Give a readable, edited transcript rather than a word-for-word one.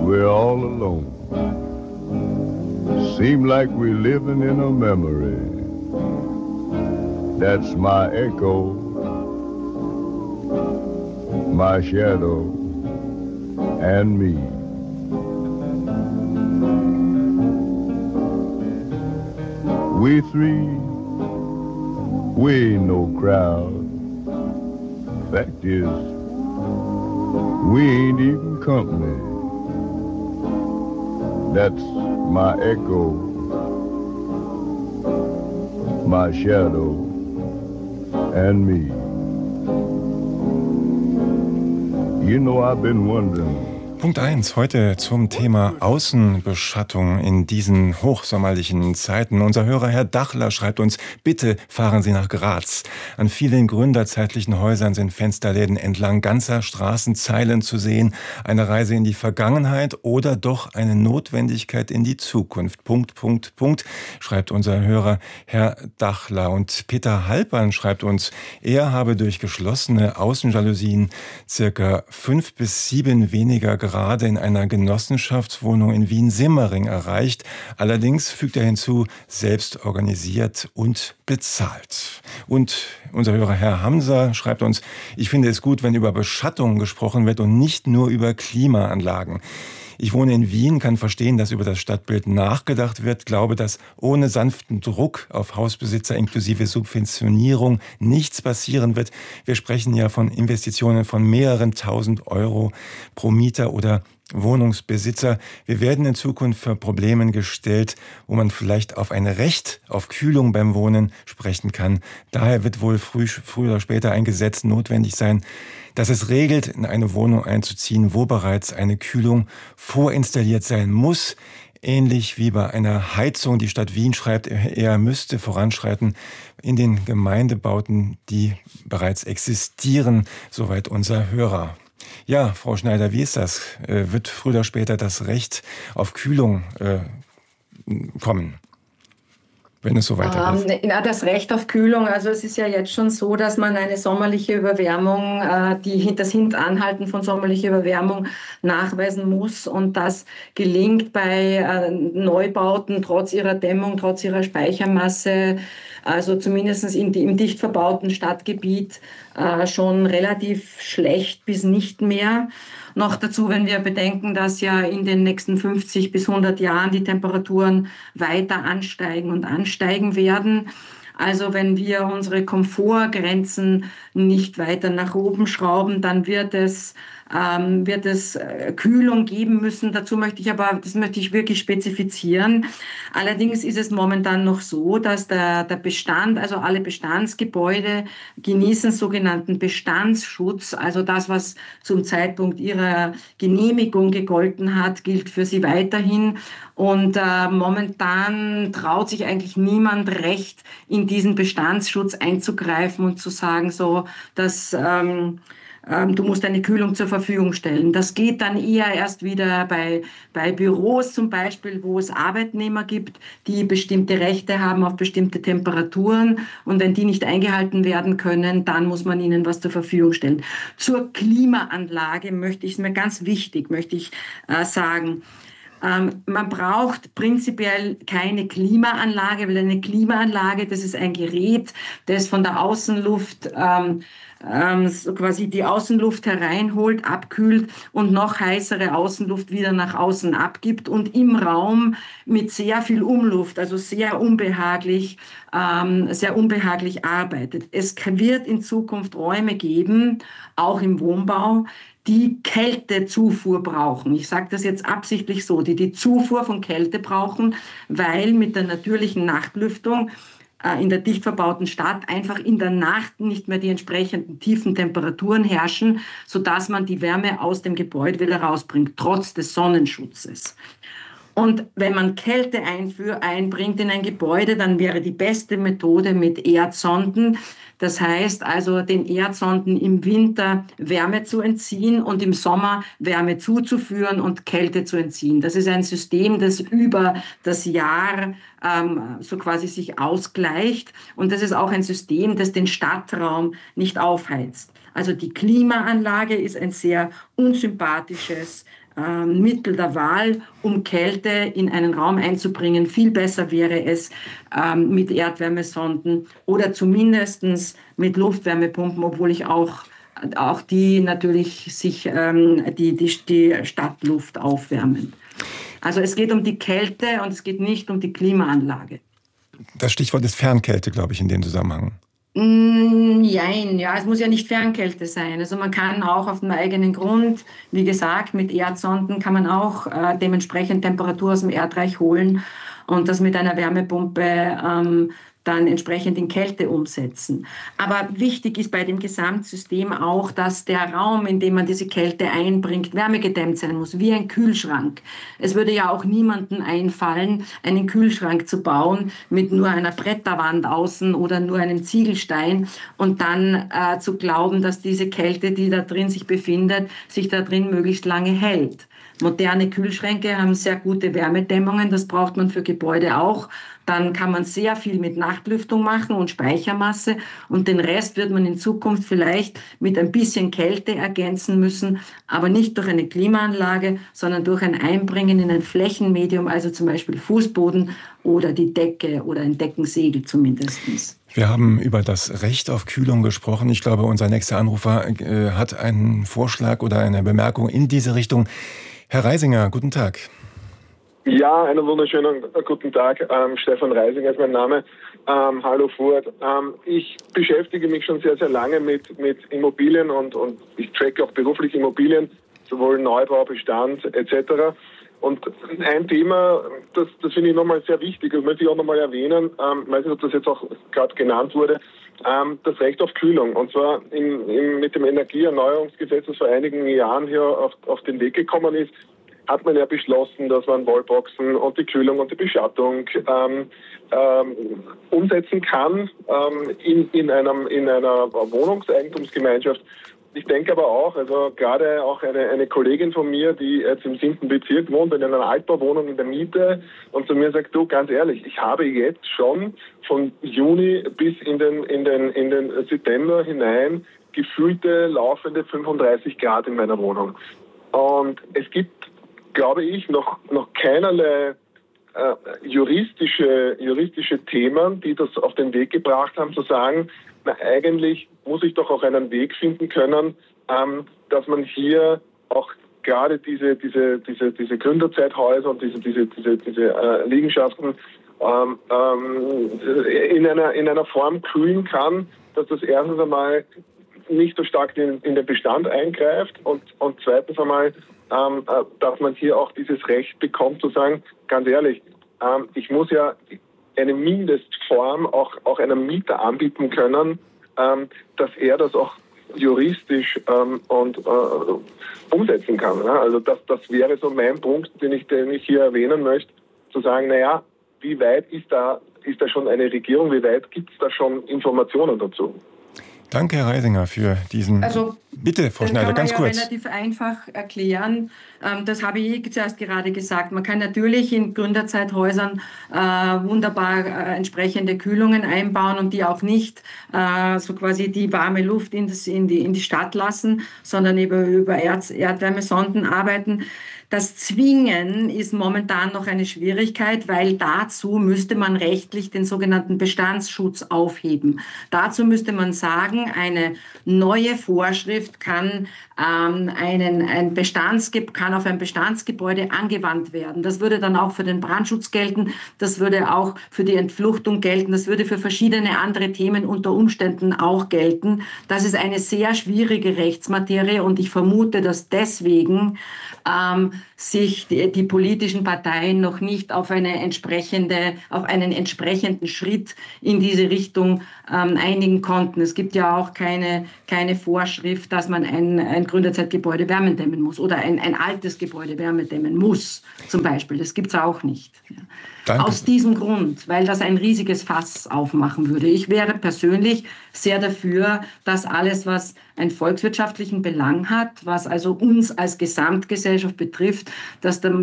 we're all alone. Seem like we're living in a memory. That's my echo, my shadow, and me. We three, we ain't no crowd. Fact is, we ain't even company. That's my echo, my shadow, and me. You know, I've been wondering. Punkt 1 heute zum Thema Außenbeschattung in diesen hochsommerlichen Zeiten. Unser Hörer Herr Dachler schreibt uns, bitte fahren Sie nach Graz. An vielen gründerzeitlichen Häusern sind Fensterläden entlang ganzer Straßenzeilen zu sehen. Eine Reise in die Vergangenheit oder doch eine Notwendigkeit in die Zukunft. Schreibt unser Hörer Herr Dachler. Und Peter Halpern schreibt uns, er habe durch geschlossene Außenjalousien circa 5 bis 7 weniger Grad in einer Genossenschaftswohnung in Wien-Simmering erreicht. Allerdings fügt er hinzu, selbst organisiert und bezahlt. Und unser Hörer Herr Hamser schreibt uns, ich finde es gut, wenn über Beschattung gesprochen wird und nicht nur über Klimaanlagen. Ich wohne in Wien, kann verstehen, dass über das Stadtbild nachgedacht wird, glaube, dass ohne sanften Druck auf Hausbesitzer inklusive Subventionierung nichts passieren wird. Wir sprechen ja von Investitionen von mehreren tausend Euro pro Mieter oder Wohnungsbesitzer. Wir werden in Zukunft vor Problemen gestellt, wo man vielleicht auf ein Recht auf Kühlung beim Wohnen sprechen kann. Daher wird wohl früher oder später ein Gesetz notwendig sein, dass es regelt, in eine Wohnung einzuziehen, wo bereits eine Kühlung vorinstalliert sein muss. Ähnlich wie bei einer Heizung. Die Stadt Wien schreibt, er müsste voranschreiten in den Gemeindebauten, die bereits existieren. Soweit unser Hörer. Ja, Frau Schneider, wie ist das? Wird früher oder später das Recht auf Kühlung kommen? Wenn es so weitergeht. Das Recht auf Kühlung, also es ist ja jetzt schon so, dass man eine sommerliche Überwärmung, das Hintanhalten von sommerlicher Überwärmung nachweisen muss und das gelingt bei Neubauten trotz ihrer Dämmung, trotz ihrer Speichermasse, also zumindest im dicht verbauten Stadtgebiet schon relativ schlecht bis nicht mehr. Noch dazu, wenn wir bedenken, dass ja in den nächsten 50 bis 100 Jahren die Temperaturen weiter ansteigen und ansteigen werden. Also wenn wir unsere Komfortgrenzen nicht weiter nach oben schrauben, dann wird es Kühlung geben müssen. Das möchte ich wirklich spezifizieren. Allerdings ist es momentan noch so, dass der Bestand, also alle Bestandsgebäude genießen sogenannten Bestandsschutz. Also das, was zum Zeitpunkt ihrer Genehmigung gegolten hat, gilt für sie weiterhin. Und momentan traut sich eigentlich niemand recht, in diesen Bestandsschutz einzugreifen und zu sagen, so, dass du musst eine Kühlung zur Verfügung stellen. Das geht dann eher erst wieder bei Büros zum Beispiel, wo es Arbeitnehmer gibt, die bestimmte Rechte haben auf bestimmte Temperaturen. Und wenn die nicht eingehalten werden können, dann muss man ihnen was zur Verfügung stellen. Zur Klimaanlage möchte ich sagen, man braucht prinzipiell keine Klimaanlage, weil eine Klimaanlage, das ist ein Gerät, das von der Außenluft so quasi die Außenluft hereinholt, abkühlt und noch heißere Außenluft wieder nach außen abgibt und im Raum mit sehr viel Umluft, also sehr unbehaglich arbeitet. Es wird in Zukunft Räume geben, auch im Wohnbau, die Kältezufuhr brauchen. Ich sage das jetzt absichtlich so, die Zufuhr von Kälte brauchen, weil mit der natürlichen Nachtlüftung in der dicht verbauten Stadt einfach in der Nacht nicht mehr die entsprechenden tiefen Temperaturen herrschen, sodass man die Wärme aus dem Gebäude wieder rausbringt, trotz des Sonnenschutzes. Und wenn man Kälte einbringt in ein Gebäude, dann wäre die beste Methode mit Erdsonden. Das heißt also, den Erdsonden im Winter Wärme zu entziehen und im Sommer Wärme zuzuführen und Kälte zu entziehen. Das ist ein System, das über das Jahr so quasi sich ausgleicht. Und das ist auch ein System, das den Stadtraum nicht aufheizt. Also die Klimaanlage ist ein sehr unsympathisches Mittel der Wahl, um Kälte in einen Raum einzubringen. Viel besser wäre es mit Erdwärmesonden oder zumindest mit Luftwärmepumpen, obwohl ich auch die natürlich sich die Stadtluft aufwärmen. Also es geht um die Kälte und es geht nicht um die Klimaanlage. Das Stichwort ist Fernkälte, glaube ich, in dem Zusammenhang. Jein, ja, es muss ja nicht Fernkälte sein. Also man kann auch auf dem eigenen Grund, wie gesagt, mit Erdsonden kann man auch dementsprechend Temperatur aus dem Erdreich holen und das mit einer Wärmepumpe dann entsprechend in Kälte umsetzen. Aber wichtig ist bei dem Gesamtsystem auch, dass der Raum, in dem man diese Kälte einbringt, wärmegedämmt sein muss, wie ein Kühlschrank. Es würde ja auch niemandem einfallen, einen Kühlschrank zu bauen mit nur einer Bretterwand außen oder nur einem Ziegelstein und dann zu glauben, dass diese Kälte, die da drin sich befindet, sich da drin möglichst lange hält. Moderne Kühlschränke haben sehr gute Wärmedämmungen, das braucht man für Gebäude auch. Dann kann man sehr viel mit Nachtlüftung machen und Speichermasse und den Rest wird man in Zukunft vielleicht mit ein bisschen Kälte ergänzen müssen, aber nicht durch eine Klimaanlage, sondern durch ein Einbringen in ein Flächenmedium, also zum Beispiel Fußboden oder die Decke oder ein Deckensegel zumindest. Wir haben über das Recht auf Kühlung gesprochen. Ich glaube, unser nächster Anrufer hat einen Vorschlag oder eine Bemerkung in diese Richtung. Herr Reisinger, guten Tag. Ja, einen wunderschönen guten Tag. Stefan Reisinger ist mein Name. Hallo Furt. Ich beschäftige mich schon sehr, sehr lange mit Immobilien und ich tracke auch beruflich Immobilien, sowohl Neubau, Bestand etc. Und ein Thema, das finde ich nochmal sehr wichtig, das möchte ich auch nochmal erwähnen, weiß nicht, ob das jetzt auch gerade genannt wurde, das Recht auf Kühlung. Und zwar mit dem Energieerneuerungsgesetz, das vor einigen Jahren hier auf den Weg gekommen ist, hat man ja beschlossen, dass man Wallboxen und die Kühlung und die Beschattung umsetzen kann in einer Wohnungseigentumsgemeinschaft. Ich denke aber auch, also gerade auch eine Kollegin von mir, die jetzt im 7. Bezirk wohnt, in einer Altbauwohnung in der Miete und zu mir sagt, du, ganz ehrlich, ich habe jetzt schon von Juni bis in den September hinein gefühlte laufende 35 Grad in meiner Wohnung. Und es gibt, glaube ich, noch keinerlei juristische Themen, die das auf den Weg gebracht haben, zu sagen, na, eigentlich muss ich doch auch einen Weg finden können, dass man hier auch gerade diese Gründerzeithäuser und diese Liegenschaften in einer Form kühlen kann, dass das erstens einmal nicht so stark in den Bestand eingreift und zweitens einmal, dass man hier auch dieses Recht bekommt, zu sagen, ganz ehrlich, ich muss ja eine Mindestform auch einem Mieter anbieten können, dass er das auch juristisch umsetzen kann. Ja? Also das wäre so mein Punkt, den ich hier erwähnen möchte, zu sagen, naja, wie weit ist da schon eine Regierung, wie weit gibt es da schon Informationen dazu? Danke, Herr Reisinger, für diesen... Bitte, Frau Schneider, ganz kurz. Das kann man ja relativ einfach erklären. Das habe ich zuerst gerade gesagt. Man kann natürlich in Gründerzeithäusern wunderbar entsprechende Kühlungen einbauen und die auch nicht so quasi die warme Luft in die Stadt lassen, sondern eben über Erdwärmesonden arbeiten. Das Zwingen ist momentan noch eine Schwierigkeit, weil dazu müsste man rechtlich den sogenannten Bestandsschutz aufheben. Dazu müsste man sagen, eine neue Vorschrift kann auf ein Bestandsgebäude angewandt werden. Das würde dann auch für den Brandschutz gelten, das würde auch für die Entfluchtung gelten, das würde für verschiedene andere Themen unter Umständen auch gelten. Das ist eine sehr schwierige Rechtsmaterie und ich vermute, dass deswegen sich die politischen Parteien noch nicht auf einen entsprechenden Schritt in diese Richtung einigen konnten. Es gibt ja auch keine Vorschrift, dass man ein Gründerzeitgebäude wärmedämmen muss oder ein altes Gebäude wärmedämmen muss, zum Beispiel. Das gibt es auch nicht. Danke. Aus diesem Grund, weil das ein riesiges Fass aufmachen würde. Ich wäre persönlich sehr dafür, dass alles, was einen volkswirtschaftlichen Belang hat, was also uns als Gesamtgesellschaft betrifft, dass